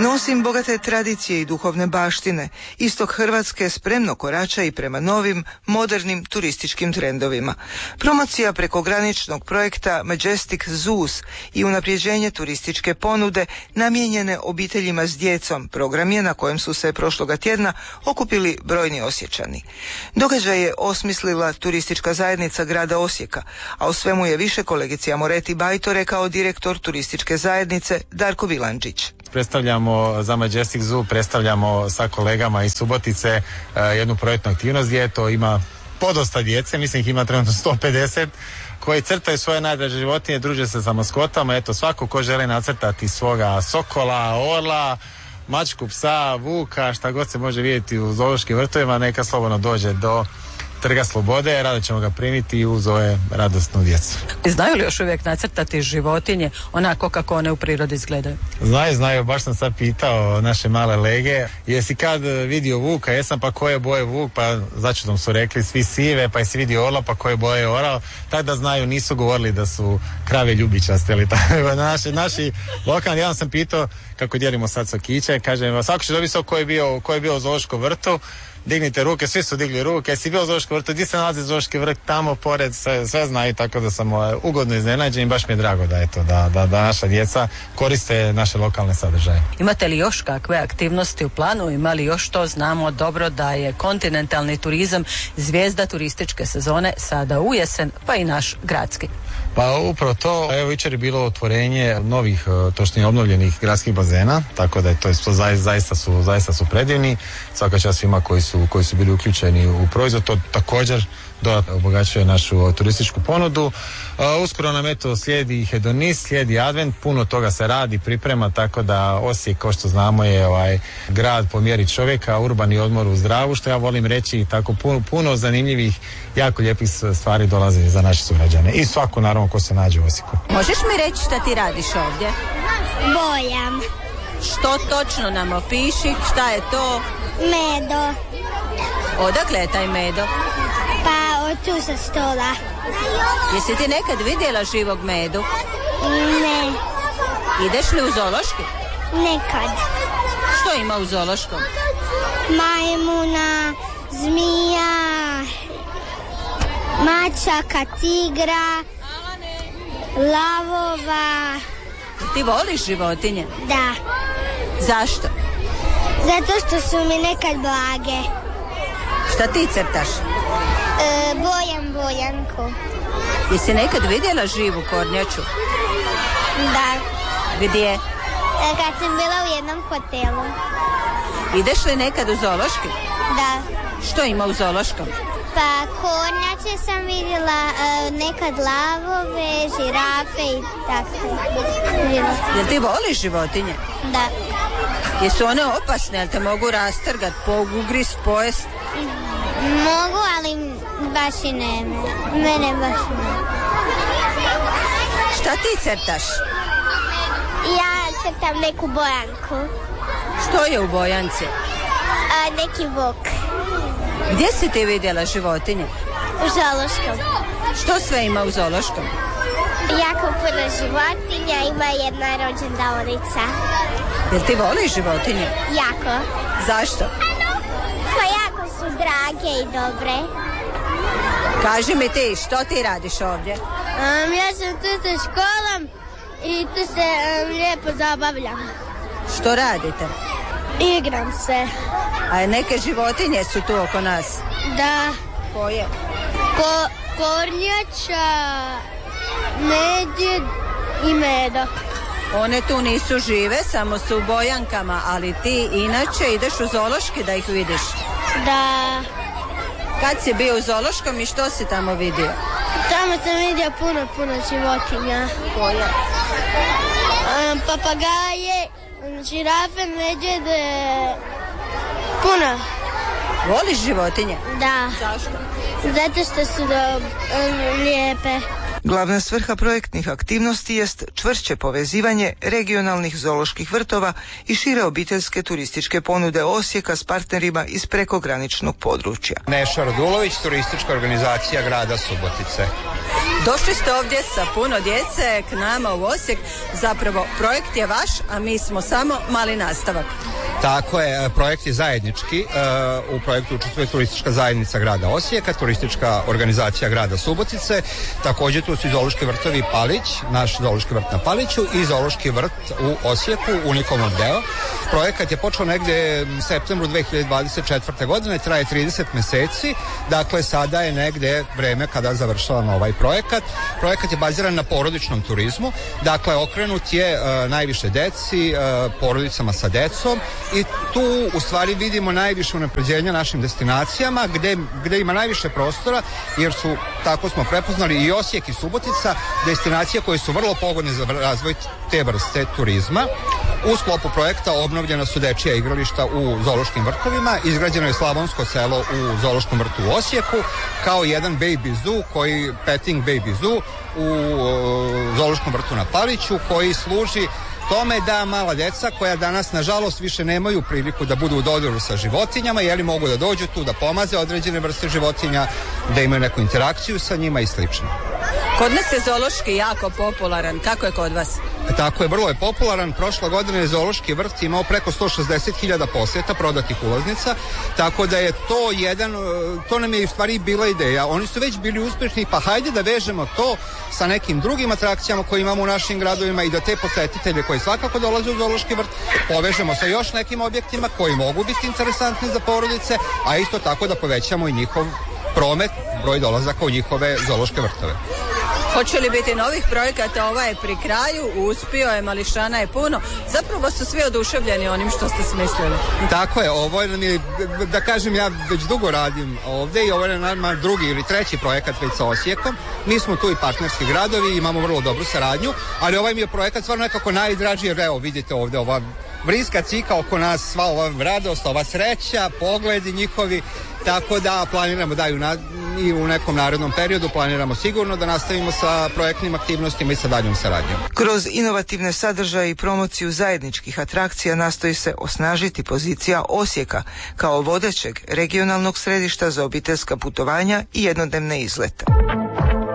Nosim bogate tradicije i duhovne baštine. Istok Hrvatske spremno korača i prema novim, modernim turističkim trendovima. Promocija prekograničnog projekta Majestic Zoos i unapređenje turističke ponude namijenjene obiteljima s djecom program je na kojem su se prošloga tjedna okupili brojni Osječani. Događaj je osmislila turistička zajednica grada Osijeka, a o svemu je više kolegici Amoreti Bajto rekao direktor turističke zajednice Darko Vilandžić. Predstavljamo za Majestic Zoo, predstavljamo sa kolegama iz Subotice jednu projektnu aktivnost gdje to ima podosta djece, mislim ih ima trenutno 150, koji crtaju svoje najdraže životinje, druže se sa maskotama. Eto, svako ko želi nacrtati svoga sokola, orla, mačku, psa, vuka, šta god se može vidjeti u zoološkim vrtovima, neka slobodno dođe do Trga Slobode, rado ćemo ga primiti uz ove radosnu djecu. Znaju li još uvijek nacrtati životinje onako kako one u prirodi izgledaju? Znaju, baš sam sad pitao naše male lege, jesi kad vidio vuka, jesam, pa koje boje vuk, pa začudom su rekli svi sive, pa jesi vidio orla, pa koje boje orao, tako da znaju, nisu govorili da su krave ljubičaste ili tako. Naši lokalni, jedan sam pitao kako dijelimo sad sokiće, kažem, svako će dobiti sok koji je bio u zoološkom vrtu, dignite ruke, svi su digli ruke, jesi bio u zoološkom vrtu, gdje se nalazi zoološki vrt, tamo pored, sve znaju, tako da sam ugodno iznenađen i baš mi je drago da naša djeca koriste naše lokalne sadržaje. Imate li još kakve aktivnosti u planu? Ima li još to? Znamo dobro da je kontinentalni turizam zvijezda turističke sezone sada u jesen, pa i naš gradski. Pa upravo to, evo jučer je bilo otvorenje novih, točnije obnovljenih gradskih bazena, tako da je to zaista su predivni. Svaka čast svima koji su bili uključeni u proizvod, to također dodatno obogaćuje našu turističku ponudu. Uskoro nam slijedi hedonist, slijedi advent, puno toga se radi, priprema, tako da Osijek, kao što znamo, je grad po mjeri čovjeka, urbani odmor u zdravu, što ja volim reći, tako puno zanimljivih, jako lijepih stvari dolaze za naše sugrađane i svaku naravno ko se nađe u Osijeku. Možeš mi reći šta ti radiš ovdje? Bojam. Što točno nam opiši, šta je to? Medo. Odakle je taj medo? Pa od tu sa stola. Jesi ti nekad vidjela živog medu? Ne. Ideš li u zoološki? Nekad. Što ima u zoološkom? Majmuna, zmija, mačaka, tigra, lavova. Ti voliš životinje? Da. Zašto? Zato što su mi nekad blage. Šta ti crtaš? Bojam Bojanku. Jesi nekad vidjela živu kornjaču? Da. Gdje? Kad sam bila u jednom hotelu. Ideš li nekad u zoološki? Da. Što ima u zoološkom? Pa kornjače sam vidjela, nekad lavove, žirafe i tako. Jel ti voliš životinje? Da. Jesu one opasne, jel te mogu rastrgat, pogrizt, pojest? Mogu, ali baš i ne. Mene baš ne. Šta ti crtaš? Ja crtam neku Bojanku. Što je u Bojanci? Neki vuk. Gdje si ti vidjela životinje? U zoološkom. Što sve ima u zoološkom? Jako puno životinja, ima jedna rođendavnica. Jel ti voliš životinje? Jako. Zašto? Pa jako su drage i dobre. Kaži mi ti, što ti radiš ovdje? Ja sam tu sa školom i tu se lijepo zabavljam. Što radite? Igram se. A neke životinje su tu oko nas? Da. Koje? Kornjača, medvjed i medo. One tu nisu žive, samo su u Bojankama, ali ti inače ideš u zoološki da ih vidiš? Da. Kad si bio u zoološkom i što si tamo vidio? Tamo sam vidio puno životinja. Koje? Papagaje, žirafe, medvjede, puno. Voliš životinje? Da. Zašto? Zato što su lijepe. Glavna svrha projektnih aktivnosti jest čvršće povezivanje regionalnih zooloških vrtova i šire obiteljske turističke ponude Osijeka s partnerima iz prekograničnog područja. Neša Radulović, turistička organizacija grada Subotice. Došli ste ovdje sa puno djece k nama u Osijek. Zapravo projekt je vaš, a mi smo samo mali nastavak. Tako je, projekt je zajednički. U projektu učestvuje turistička zajednica grada Osijeka, turistička organizacija grada Subotice. Također tu su i zoološki vrtovi Palić, naš zoološki vrt na Paliću i zoološki vrt u Osijeku, Unikomov deo. Projekat je počeo negdje u septembru 2024. godine, traje 30 mjeseci, dakle sada je negdje vreme kada završavamo ovaj projekat. Projekat je baziran na porodičnom turizmu, dakle okrenut je najviše deci, porodicama sa decom i tu u stvari vidimo najviše unapređenja našim destinacijama gdje ima najviše prostora, jer su, tako smo prepoznali, i Osijek i Subotica destinacije koje su vrlo pogodne za razvoj te vrste turizma. U sklopu projekta obnovljena su dečija igrališta u zoološkim vrtovima, izgrađeno je Slavonsko selo u zoološkom vrtu u Osijeku, kao jedan baby zoo, petting baby zoo u zoološkom vrtu na Paliću, koji služi tome da mala djeca koja danas nažalost više nemaju priliku da budu u dodiru sa životinjama, jer mogu da dođu tu da pomaze određene vrste životinja, da imaju neku interakciju sa njima i slično. Kod nas je zoološki jako popularan. Kako je kod vas? Tako je, vrlo je popularan. Prošle godine je zoološki vrt imao preko 160.000 posjeta prodatih ulaznica, tako da je to nam je u stvari bila ideja. Oni su već bili uspješni, pa hajde da vežemo to sa nekim drugim atrakcijama koje imamo u našim gradovima i da te posjetitelje koji svakako dolaze u zoološki vrt povežemo sa još nekim objektima koji mogu biti interesantni za porodice, a isto tako da povećamo i njihov promet, broj dolazaka u njihove zoološke vrtove. Hoće li biti novih projekata? Ovaj je pri kraju, uspio je, mališana je puno. Zapravo su svi oduševljeni onim što ste smislili. Tako je, ovo je, da kažem, ja već dugo radim ovdje i ovo je nama drugi ili treći projekat već sa Osijekom. Mi smo tu i partnerski gradovi, imamo vrlo dobru saradnju, ali ovaj mi je projekat stvarno nekako najdraži, jer evo vidite ovdje ova vriska cika oko nas, sva ova radost, ova sreća, pogledi njihovi, tako da planiramo i u nekom narednom periodu planiramo sigurno da nastavimo sa projektnim aktivnostima i sa daljom saradnjom. Kroz inovativne sadržaje i promociju zajedničkih atrakcija nastoji se osnažiti pozicija Osijeka kao vodećeg regionalnog središta za obiteljska putovanja i jednodnevne izlete.